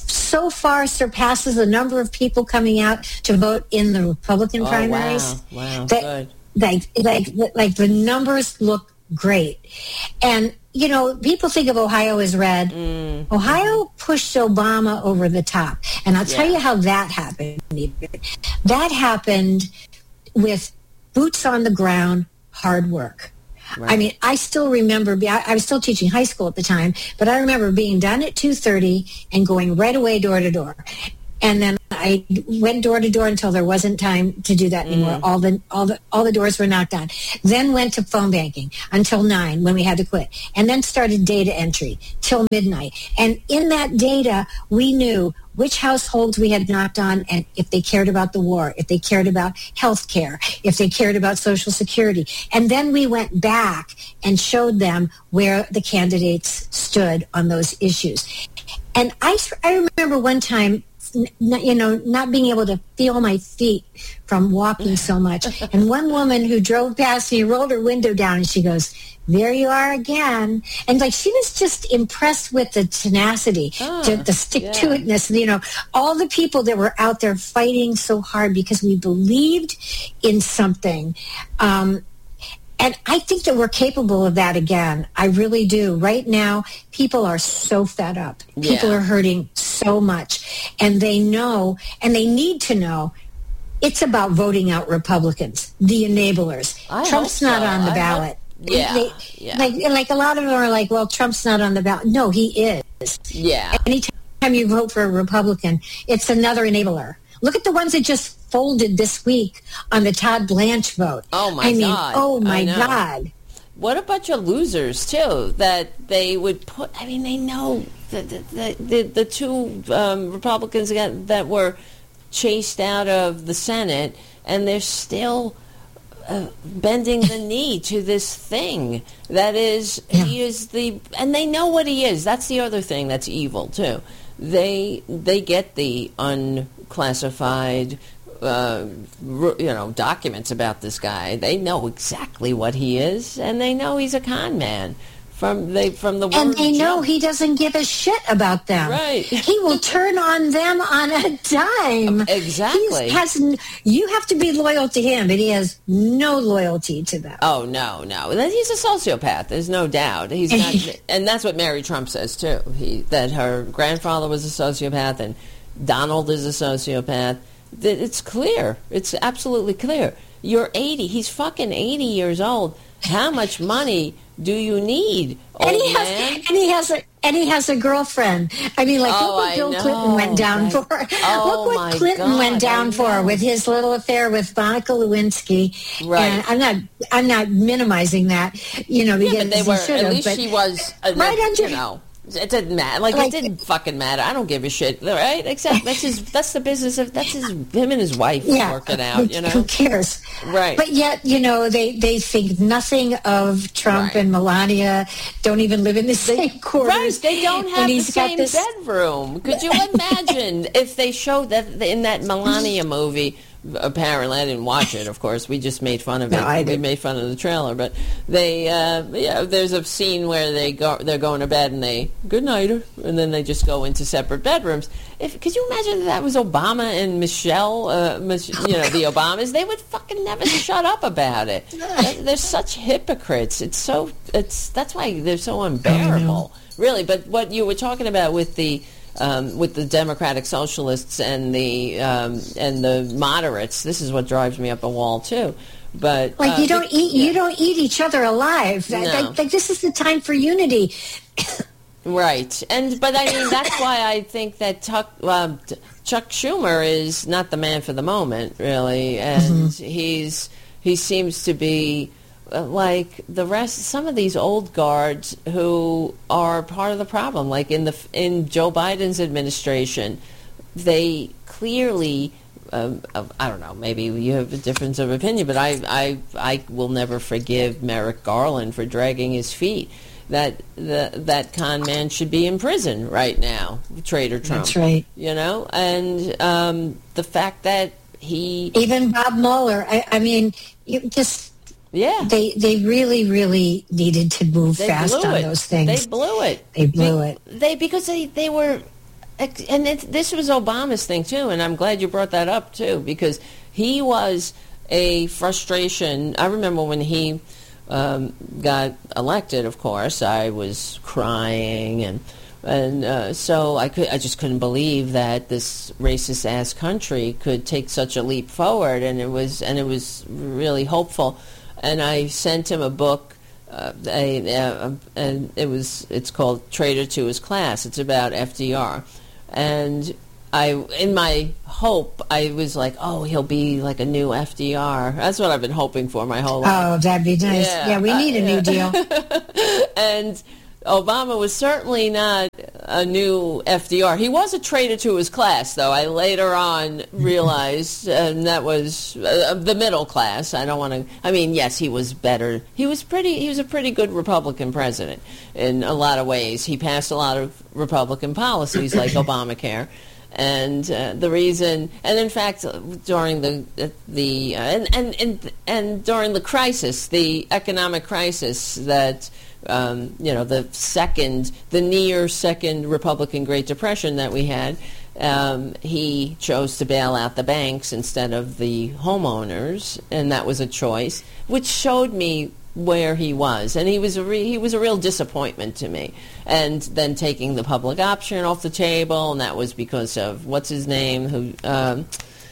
so far surpasses the number of people coming out to vote in the Republican oh, primaries. Wow, wow, that, good. Like, like, like the numbers look great. And, you know, people think of Ohio as red. Mm. Ohio pushed Obama over the top. And I'll tell Yeah. you how that happened. That happened with boots on the ground, hard work. Right. I mean, I still remember, I, I was still teaching high school at the time, but I remember being done at two thirty and going right away door to door. And then I went door to door until there wasn't time to do that anymore. Mm. All the all the all the doors were knocked on. Then went to phone banking until nine when we had to quit. And then started data entry till midnight. And in that data, we knew which households we had knocked on and if they cared about the war, if they cared about health care, if they cared about Social Security. And then we went back and showed them where the candidates stood on those issues. And I, I remember one time, you know, not being able to feel my feet from walking so much. And one woman who drove past me rolled her window down and she goes, "There you are again." And like she was just impressed with the tenacity, oh, the, the stick-to-itness, you know, all the people that were out there fighting so hard because we believed in something. Um, And I think that we're capable of that again. I really do. Right now, people are so fed up. Yeah. People are hurting so much. And they know, and they need to know, it's about voting out Republicans, the enablers. I Trump's hope not so. on the I ballot. hope- yeah, They- yeah. Like, like a lot of them are like, well, Trump's not on the ballot. No, he is. Yeah. Anytime you vote for a Republican, it's another enabler. Look at the ones that just folded this week on the Todd Blanche vote. Oh, my I mean, God. oh, my I know. God. What a bunch of losers, too, that they would put, I mean, they know the, the, the, the two um, Republicans that, that were chased out of the Senate, and they're still uh, bending the knee to this thing that is, Yeah. he is the, and they know what he is. That's the other thing that's evil, too. They, they get the unclassified Uh, you know, documents about this guy. They know exactly what he is, and they know he's a con man from they from the word And they know jump. he doesn't give a shit about them. Right. He will turn on them on a dime. Exactly. He has, n- you have to be loyal to him, but he has no loyalty to them. Oh no, no, he's a sociopath. There's no doubt. He's not, and that's what Mary Trump says too. He that her grandfather was a sociopath, and Donald is a sociopath. It's clear. It's absolutely clear. You're eighty. He's fucking eighty years old. How much money do you need, old And he has, man? and he has a, and he has a girlfriend. I mean, like, Oh, look what I Bill know. Clinton went down Right. for. Oh, look what my Clinton God, went down I for know. with his little affair with Monica Lewinsky. Right. And I'm not, I'm not minimizing that, you know, because Yeah, but they he were. should At have, least but she was. Uh, Right under- You know, it didn't matter. Like, Like- it didn't fucking matter. I don't give a shit. Right? Except that's his. That's the business of. That's his. Him and his wife yeah, working who, out. You who know. cares? Right. But yet, you know, they, they think nothing of Trump Right. and Melania. Don't even live in the same quarters. Right, they don't And have the he's got same this- bedroom. Could you imagine if they showed that in that Melania movie? Apparently, I didn't watch it. Of course, we just made fun of it. No, I we didn't. made fun of the trailer, but they, uh, yeah, there's a scene where they go, they're going to bed and they good nighter, and then they just go into separate bedrooms. If could you imagine if that was Obama and Michelle, uh, Mich- you know, the Obamas? They would fucking never shut up about it. They're, they're such hypocrites. It's so. It's that's why they're so unbearable, really. But what you were talking about with the. Um, with the Democratic Socialists and the um, and the moderates, this is what drives me up a wall too. But Like uh, you don't be- eat, yeah. you don't eat each other alive. No. Like, like this is the time for unity. Right, and but I mean that's why I think that Tuck, uh, Chuck Schumer is not the man for the moment, really, and Mm-hmm. he's he seems to be uh, like the rest. Some of these old guards who are part of the problem, like in the in Joe Biden's administration, they clearly. Um, I don't know. Maybe you have a difference of opinion, but I, I, I will never forgive Merrick Garland for dragging his feet. That the, that con man should be in prison right now, Trader Trump. That's right. You know, and um, the fact that he, Even Bob Mueller. I, I mean, you just yeah, they they really really needed to move they fast blew on it. those things. They blew it. They blew Be- it. They because they they were. And it, this was Obama's thing, too, and I'm glad you brought that up, too, because he was a frustration. I remember when he um, got elected, of course, I was crying, and and uh, so I could I just couldn't believe that this racist ass country could take such a leap forward, and it was and it was really hopeful. And I sent him a book, uh, a, a, and it was it's called Traitor to His Class. It's about F D R, and I, in my hope, I was like, oh, he'll be like a new F D R. That's what I've been hoping for my whole life. Oh, that'd be nice. Yeah, yeah we need uh, a new deal. And Obama was certainly not a new F D R. He was a traitor to his class, though. I later on realized, and that was uh, the middle class. I don't want to. I mean, yes, he was better. He was pretty. He was a pretty good Republican president in a lot of ways. He passed a lot of Republican policies like Obamacare. And uh, the reason, and in fact, during the the uh, and, and and and during the crisis, the economic crisis that um, you know, the second, the near second Republican Great Depression that we had, um, he chose to bail out the banks instead of the homeowners, and that was a choice, which showed me where he was, and he was a re- he was a real disappointment to me. And then taking the public option off the table, and that was because of what's his name, who um,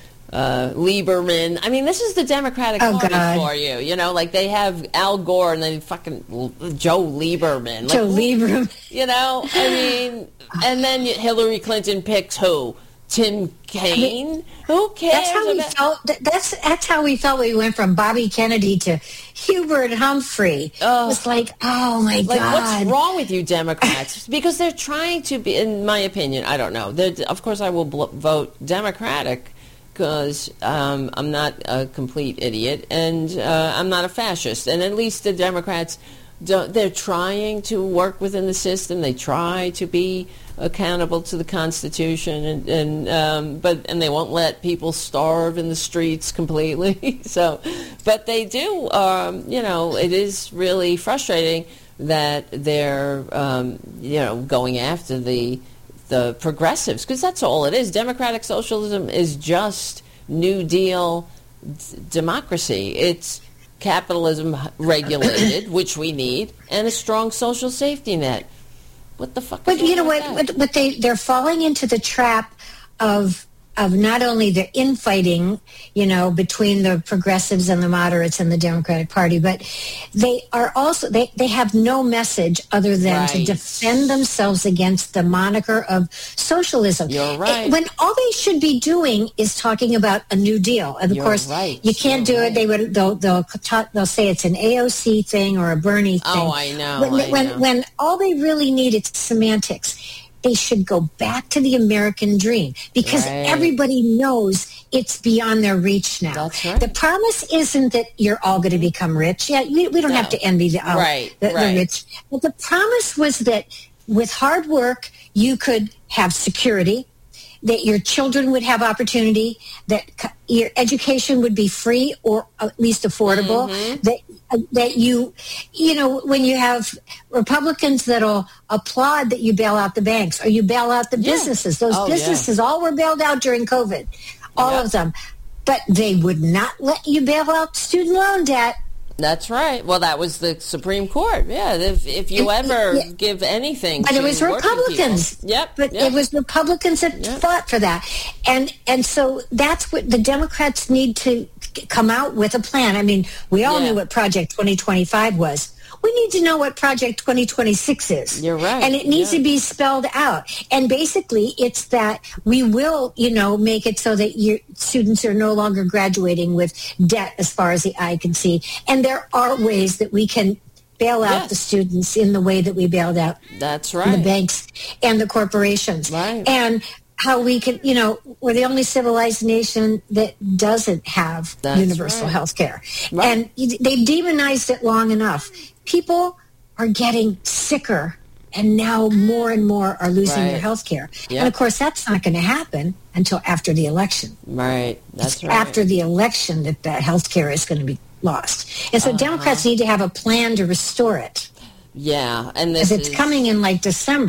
uh, Lieberman. I mean, this is the Democratic oh, Party God. for you. You know, like they have Al Gore and then fucking Joe Lieberman. Like, Joe Lieberman. You know, I mean, and then Hillary Clinton picks who? Tim Kaine? I mean, who cares? That's how we about- felt. That's that's how we felt. We went from Bobby Kennedy to Hubert Humphrey. Oh. It was like, oh my like, God! What's wrong with you, Democrats? Because they're trying to be, in my opinion, I don't know. They're, of course, I will bl- vote Democratic because um, I'm not a complete idiot and uh, I'm not a fascist. And at least the Democrats, don't, they're trying to work within the system. They try to be accountable to the Constitution, and, and um, but and they won't let people starve in the streets completely. So, but they do. Um, you know, it is really frustrating that they're um, you know, going after the the progressives, because that's all it is. Democratic socialism is just New Deal d- democracy. It's capitalism regulated, which we need, and a strong social safety net. What the fuck? But you know what? But, but they they're falling into the trap of of not only the infighting, you know, between the progressives and the moderates and the Democratic Party, but they are also they, they have no message other than right. to defend themselves against the moniker of socialism. You're right. When all they should be doing is talking about a New Deal, and of You're course right. you can't You're do right. it. They would they'll they'll talk, they'll say it's an A O C thing or a Bernie thing. Oh, I know. When, I when, know. when all they really need is semantics. They should go back to the American dream, because right. everybody knows it's beyond their reach now. That's right. The promise isn't that you're all going to become rich. Yeah, we, we don't No. have to envy the, uh, Right, the, right. the rich. But the promise was that with hard work, you could have security, that your children would have opportunity, that c- your education would be free or at least affordable, Mm-hmm. that uh, that you, you know, when you have Republicans that'll applaud that you bail out the banks or you bail out the Yeah. businesses. Those Oh, yeah. businesses all were bailed out during COVID, all Yeah. of them. But they would not let you bail out student loan debt. That's right. Well, that was the Supreme Court. Yeah, if, if you It- ever yeah. give anything But to it was working Republicans. people. Yep. But yep. it was Republicans that Yep. fought for that. And and so that's what the Democrats need to come out with a plan. I mean, we all Yeah. knew what Project twenty twenty-five was. We need to know what Project twenty twenty-six is. You're right. And it needs Yeah. to be spelled out. And basically, it's that we will, you know, make it so that your students are no longer graduating with debt as far as the eye can see. And there are ways that we can bail out Yes. the students in the way that we bailed out That's the right. banks and the corporations. Right. And how we can, you know, we're the only civilized nation that doesn't have That's universal right. health care. Right. And they've demonized it long enough. People are getting sicker, and now more and more are losing Right. their health care. Yep. And of course, that's not going to happen until after the election. Right. That's It's right. after the election that that health care is going to be lost. And so Uh-huh. Democrats need to have a plan to restore it. Yeah, and Because this it's is, coming in like December.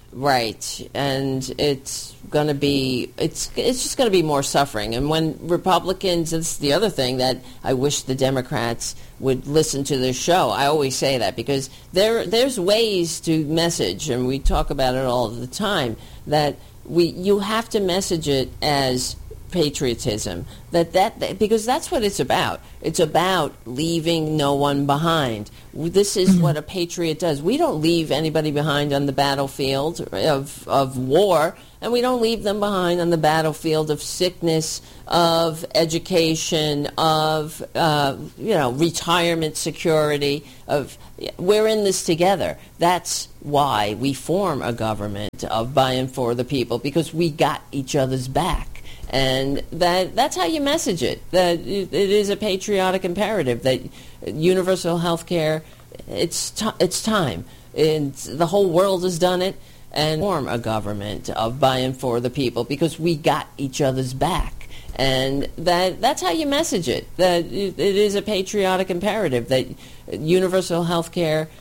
Right, and it's going to be it's it's just going to be more suffering. And when Republicans, it's the other thing that I wish the Democrats would listen to this show. I always say that because there there's ways to message, and we talk about it all the time, that we you have to message it as patriotism, that, that because that's what it's about. It's about leaving no one behind. This is mm-hmm. what a patriot does. We don't leave anybody behind on the battlefield of of war, and we don't leave them behind on the battlefield of sickness, of education, of uh, you know retirement security. Of we're in this together. That's why we form a government of by and for the people, because we got each other's back. And that that's how you message it, that it, it is a patriotic imperative, that universal health care, it's, t- it's time. And the whole world has done it, and form a government of by and for the people, because we got each other's back. And that that's how you message it, that it, it is a patriotic imperative, that universal health care,